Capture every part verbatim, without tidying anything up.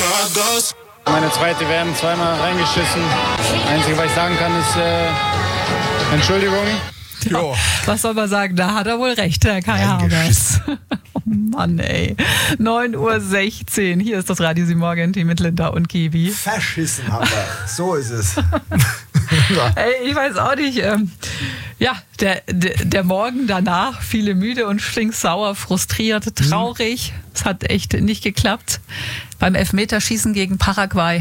Meine zweite W M, zweimal reingeschissen. Das Einzige, was ich sagen kann, ist äh, Entschuldigung. Ja, was soll man sagen? Da hat er wohl recht, Herr Kai Havertz. Oh Mann, ey. neun Uhr sechzehn. Hier ist das Radio sieben Morgen-Team mit Linda und Kiwi. Verschissen haben wir. So ist es. Ey, ich weiß auch nicht. Ähm, ja, der, der, der Morgen danach, viele müde und stinksauer, frustriert, traurig. Mhm. Es hat echt nicht geklappt. Beim Elfmeterschießen gegen Paraguay.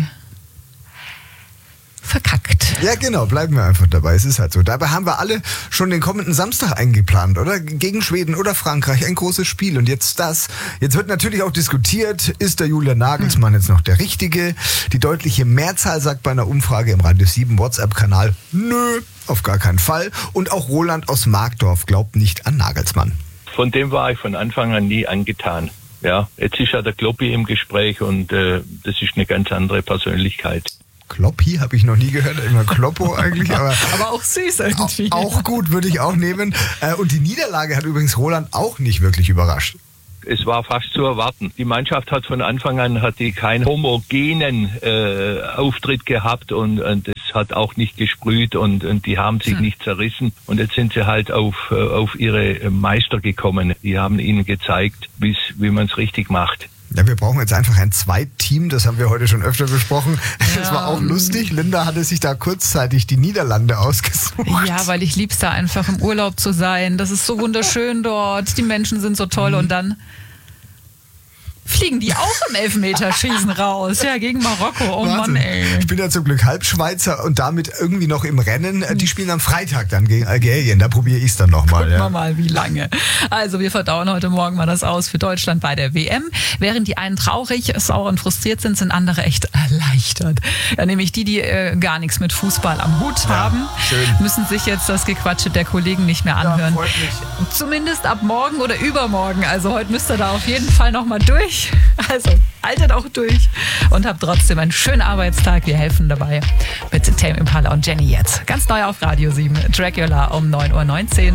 Verkackt. Ja, genau, bleiben wir einfach dabei. Es ist halt so. Dabei haben wir alle schon den kommenden Samstag eingeplant, oder? Gegen Schweden oder Frankreich. Ein großes Spiel. Und jetzt das. Jetzt wird natürlich auch diskutiert, ist der Julian Nagelsmann jetzt noch der Richtige? Die deutliche Mehrzahl sagt bei einer Umfrage im Radio sieben WhatsApp-Kanal, nö, auf gar keinen Fall. Und auch Roland aus Markdorf glaubt nicht an Nagelsmann. Von dem war ich von Anfang an nie angetan. Ja, jetzt ist ja der Kloppi im Gespräch und äh, das ist eine ganz andere Persönlichkeit. Kloppi habe ich noch nie gehört, immer Kloppo eigentlich. Aber, aber auch süß irgendwie. Auch, auch gut, würde ich auch nehmen. Und die Niederlage hat übrigens Roland auch nicht wirklich überrascht. Es war fast zu erwarten. Die Mannschaft hat von Anfang an hat die keinen homogenen äh, Auftritt gehabt und, und es hat auch nicht gesprüht und, und die haben sich hm. nicht zerrissen. Und jetzt sind sie halt auf, auf ihre Meister gekommen. Die haben ihnen gezeigt, wie man es richtig macht. Ja, wir brauchen jetzt einfach ein Zweitteam, das haben wir heute schon öfter besprochen. Ja. Das war auch lustig. Linda hatte sich da kurzzeitig die Niederlande ausgesucht. Ja, weil ich lieb's da einfach im Urlaub zu sein. Das ist so wunderschön dort, die Menschen sind so toll mhm. und dann fliegen die auch im Elfmeterschießen raus. Ja, gegen Marokko. Oh Wahnsinn. Mann, ey. Ich bin ja zum Glück Halbschweizer und damit irgendwie noch im Rennen. Die spielen am Freitag dann gegen Algerien. Da probiere ich es dann nochmal. Gucken ja. wir mal, wie lange. Also wir verdauen heute Morgen mal das aus für Deutschland bei der W M. Während die einen traurig, sauer und frustriert sind, sind andere echt erleichtert. Ja, nämlich die, die äh, gar nichts mit Fußball am Hut ja, haben, schön. müssen sich jetzt das Gequatsche der Kollegen nicht mehr anhören. Ja, freut mich. Zumindest ab morgen oder übermorgen. Also heute müsst ihr da auf jeden Fall nochmal durch. Also, haltet auch durch und habt trotzdem einen schönen Arbeitstag. Wir helfen dabei mit Tame Impala und Jenny jetzt. Ganz neu auf Radio sieben, Dracula um neun Uhr neunzehn.